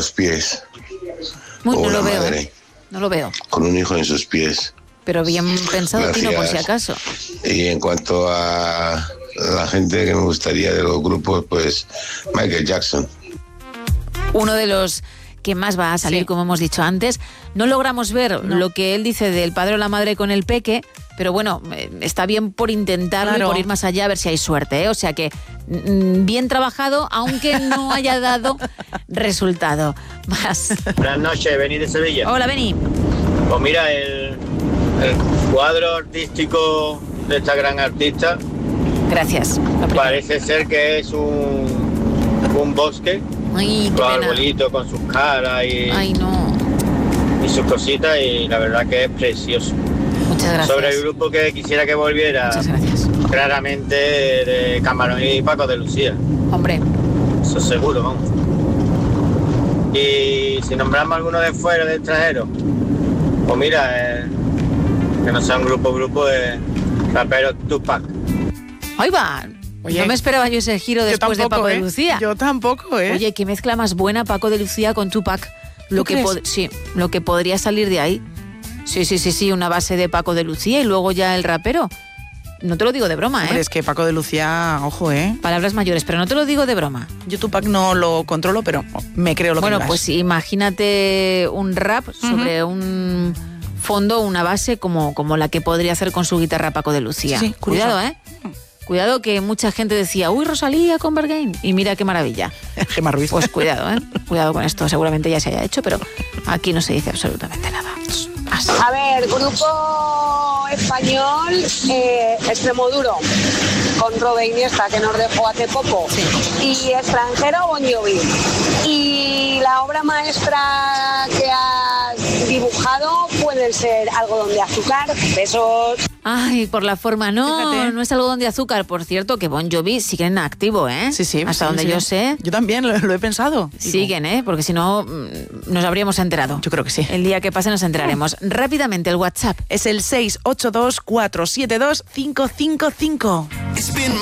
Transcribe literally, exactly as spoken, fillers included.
los pies. Muy, o no una lo veo, madre ¿eh? No lo veo. con un hijo en sus pies. Pero bien pensado, Gracias. Tino, por si acaso. Y en cuanto a la gente que me gustaría de los grupos, pues Michael Jackson. Uno de los que más va a salir, sí. como hemos dicho antes. No logramos ver no. lo que él dice del padre o la madre con el peque, pero bueno, está bien por intentarlo claro. y por ir más allá a ver si hay suerte, ¿eh? O sea que mm, bien trabajado, aunque no haya dado resultado. Más. Buenas noches, Beni de Sevilla. Hola, Beni. Pues mira, el, el cuadro artístico de esta gran artista. Gracias. Parece ser que es un, un bosque. Ay, con arbolitos, con sus caras y, Ay, no. y sus cositas, y la verdad que es precioso. Muchas gracias. Sobre el grupo que quisiera que volviera, Muchas gracias. claramente de Camarón y Paco de Lucía. Hombre. Eso seguro, vamos. Y si nombramos alguno de fuera, de extranjero, pues mira, eh, que no sea un grupo, grupo de raperos Tupac. Ahí va. Oye, no me esperaba yo ese giro después tampoco, de Paco ¿eh? de Lucía. Yo tampoco, ¿eh? Oye, qué mezcla más buena Paco de Lucía con Tupac. Lo que pod- sí, lo que podría salir de ahí. Sí, sí, sí, sí, una base de Paco de Lucía y luego ya el rapero. No te lo digo de broma, Hombre, ¿eh? es que Paco de Lucía, ojo, ¿eh? Palabras mayores, pero no te lo digo de broma. Yo Tupac no lo controlo, pero me creo lo bueno, que Bueno, pues imagínate un rap sobre uh-huh. un fondo, una base como, como la que podría hacer con su guitarra Paco de Lucía. Sí, sí, cuidado, ¿eh? Cuidado, que mucha gente decía, uy, Rosalía con Bergain. Y mira qué maravilla. Gemma Ruiz. Pues cuidado, ¿eh? Cuidado con esto. Seguramente ya se haya hecho, pero aquí no se dice absolutamente nada. Así. A ver, grupo español, eh, Extremoduro, con Robe Iniesta, que nos dejó hace poco. Sí. Y extranjero, Bon Jovi. Y la obra maestra que has dibujado puede ser Algodón de Azúcar. Besos. Ay, por la forma, no, Fíjate. no es Algodón de Azúcar. Por cierto, que Bon Jovi siguen en activo, ¿eh? Sí, sí. Hasta sí, donde sí. yo sé. Yo también lo, lo he pensado. Siguen, ¿eh? Porque si no, nos habríamos enterado. Yo creo que sí. El día que pase nos enteraremos. Rápidamente, el WhatsApp. Es el seis ocho dos, cuatro siete dos, cinco cinco cinco.